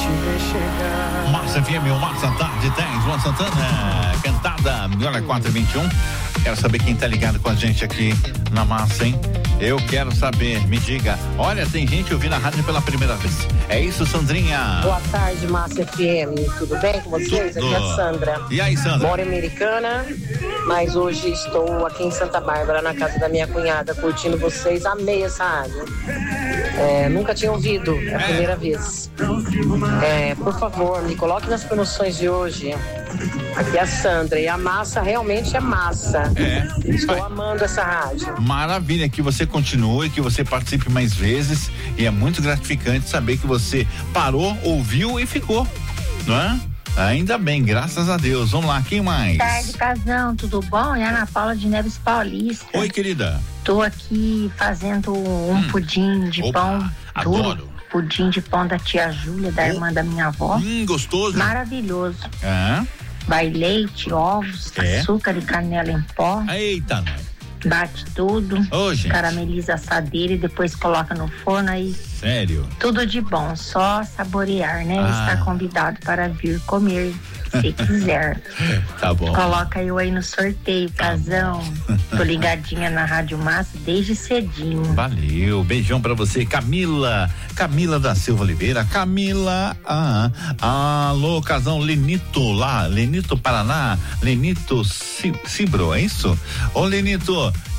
Massa FM, o Massa Tarde 10, Luan Santana, cantada, olha, 4h21. Quero saber quem tá ligado com a gente aqui na Massa, hein? Eu quero saber, me diga. Olha, tem gente ouvindo a rádio pela primeira vez. É isso, Sandrinha? Boa tarde, Massa FM. Tudo bem com vocês? Tudo. Aqui é a Sandra. E aí, Sandra? Moro em Americana, mas hoje estou aqui em Santa Bárbara, na casa da minha cunhada, curtindo vocês. Amei essa rádio. Nunca tinha ouvido, é a primeira vez. Por favor, me coloque nas promoções de hoje. Aqui é a Sandra, e a massa realmente é massa. Estou amando essa rádio. Maravilha, que você continue, que você participe mais vezes, e é muito gratificante saber que você parou, ouviu e ficou, não é? Ainda bem, graças a Deus. Vamos lá, quem mais? Boa tarde, Casão, tudo bom? É Ana Paula de Neves Paulista. Oi, querida. Tô aqui fazendo um pudim de pão duro. Adoro. Pudim de pão da tia Júlia, da irmã da minha avó. Gostoso. Maravilhoso. Vai leite, ovos, açúcar e canela em pó. Eita, bate tudo, carameliza a assadeira e depois coloca no forno aí. Sério? Tudo de bom, só saborear, né? Está convidado para vir comer, se quiser. Tá bom. Coloca eu aí no sorteio, Casão. Tô ligadinha na Rádio Massa desde cedinho. Valeu, beijão pra você, Camila da Silva Oliveira. Camila, alô, Casão, Lenito lá, Lenito Paraná, Lenito Cibro, é isso? Ô, Lenito,